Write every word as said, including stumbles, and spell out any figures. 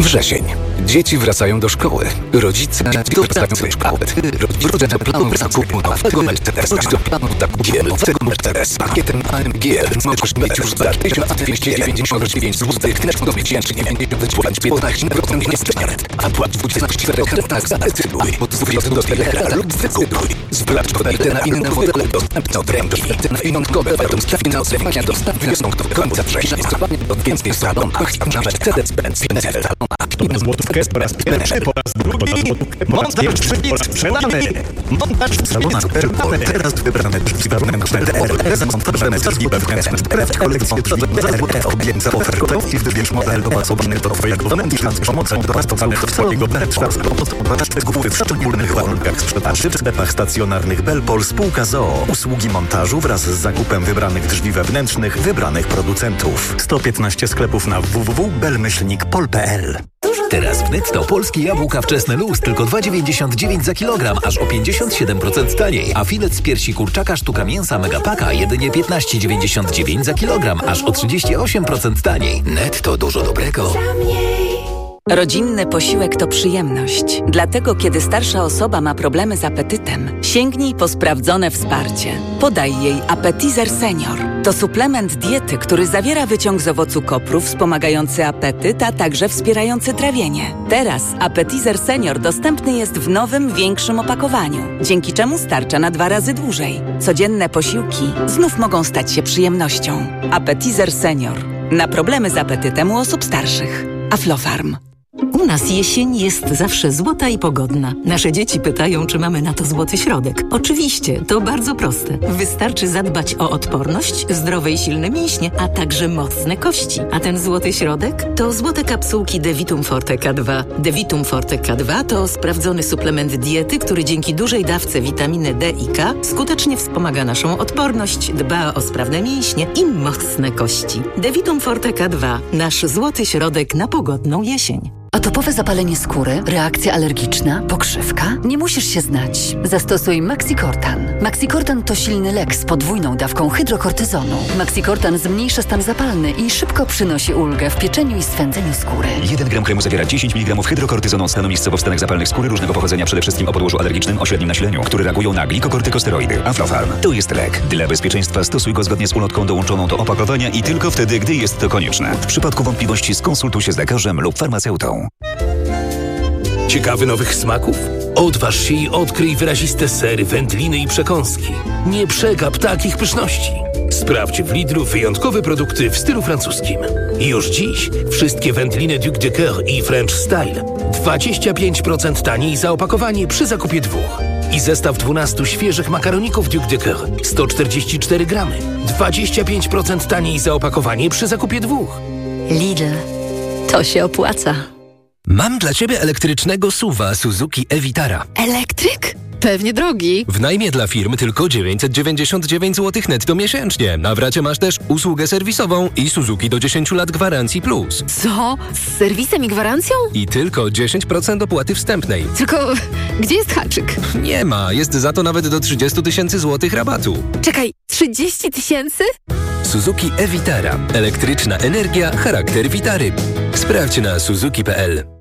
Wrzesień. Dzieci wracają do szkoły. Rodzice wracają do szkoły. Rodzice planują zakupu nowego Mercedesa. Rodzice planują zakupu nowego Mercedesa. Pakietem A M G możesz mieć już za tysiąc dwieście dziewięćdziesiąt dziewięć złotych. Też do miesięcznie dziewięćdziesiąt piętnaście procent nie stanie. A płać dwadzieścia cztery latach zadecyduj. Podsłuchuj do stylera lub zdecyduj. Sprawdź podajte na inne modele dostępne odrębki. Na wyjątkowe warunki finansowania dostaw wiosną do końca września. Do więcej salonach. Mercedes-Benz Salona. Złotówkę po raz pierwszy, po raz drugi. Montaż drzwi sprzedany. Montaż salona sprzedany. Teraz wybrane drzwi warunek cztery. Zamontowane drzwi wewnętrzne. Krew kolekcji drzwi objęcia ofertą i wybierz model dopasowany do twojego wnętrza z pomocą dopasowanych do twojego wnętrza. Z góry w szczególnych warunkach sprzedaży w sklepach stacjonarnych Belpol spółka z o o. Usługi montażu wraz z zakupem wybranych drzwi wewnętrznych wybranych producentów. sto piętnaście sklepów na w w w kropka bel myślnik pol kropka p l. Teraz w Netto polskie jabłka wczesne luz tylko dwa dziewięćdziesiąt dziewięć za kilogram, aż o pięćdziesiąt siedem procent taniej. A filet z piersi kurczaka sztuka mięsa Megapaka jedynie piętnaście dziewięćdziesiąt dziewięć za kilogram, aż o trzydzieści osiem procent taniej. Netto, dużo dobrego. Rodzinny posiłek to przyjemność. Dlatego, kiedy starsza osoba ma problemy z apetytem, sięgnij po sprawdzone wsparcie. Podaj jej Appetizer Senior. To suplement diety, który zawiera wyciąg z owocu kopru wspomagający apetyt, a także wspierający trawienie. Teraz Appetizer Senior dostępny jest w nowym, większym opakowaniu, dzięki czemu starcza na dwa razy dłużej. Codzienne posiłki znów mogą stać się przyjemnością. Appetizer Senior. Na problemy z apetytem u osób starszych. Aflofarm. U nas jesień jest zawsze złota i pogodna. Nasze dzieci pytają, czy mamy na to złoty środek. Oczywiście, to bardzo proste. Wystarczy zadbać o odporność, zdrowe i silne mięśnie, a także mocne kości. A ten złoty środek to złote kapsułki Devitum Forte K dwa. Devitum Forte K dwa to sprawdzony suplement diety, który dzięki dużej dawce witaminy D i K skutecznie wspomaga naszą odporność, dba o sprawne mięśnie i mocne kości. Devitum Forte K dwa. Nasz złoty środek na pogodną jesień. Atopowe zapalenie skóry, reakcja alergiczna, pokrzywka? Nie musisz się znać. Zastosuj Maxicortan. Maxicortan to silny lek z podwójną dawką hydrokortyzonu. Maxicortan zmniejsza stan zapalny i szybko przynosi ulgę w pieczeniu i swędzeniu skóry. jeden gram kremu zawiera dziesięć miligramów hydrokortyzonu, stanowiskowo w stanach zapalnych skóry różnego pochodzenia, przede wszystkim o podłożu alergicznym o średnim nasileniu, które reagują na glikokortykosteroidy. Aflofarm to jest lek. Dla bezpieczeństwa stosuj go zgodnie z ulotką dołączoną do opakowania i tylko wtedy, gdy jest to konieczne. W przypadku wątpliwości skonsultuj się z lekarzem lub farmaceutą. Ciekawy nowych smaków? Odważ się i odkryj wyraziste sery, wędliny i przekąski. Nie przegap takich pyszności. Sprawdź w Lidlu wyjątkowe produkty w stylu francuskim. Już dziś wszystkie wędliny Duc de Coeur i French Style dwadzieścia pięć procent taniej za opakowanie przy zakupie dwóch. I zestaw dwunastu świeżych makaroników Duc de Coeur sto czterdzieści cztery gramy. dwadzieścia pięć procent taniej za opakowanie przy zakupie dwóch. Lidl. To się opłaca. Mam dla Ciebie elektrycznego suwa Suzuki e-Vitara. Elektryk? Pewnie drogi. W najmie dla firm tylko dziewięćset dziewięćdziesiąt dziewięć złotych netto miesięcznie. Na w racie masz też usługę serwisową i Suzuki do dziesięciu lat gwarancji plus. Co? Z serwisem i gwarancją? I tylko dziesięć procent opłaty wstępnej. Tylko gdzie jest haczyk? Nie ma, jest za to nawet do trzydzieści tysięcy złotych rabatu. Czekaj, trzydzieści tysięcy? Suzuki e-Vitara. Elektryczna energia, charakter Vitary. Sprawdź na suzuki kropka p l.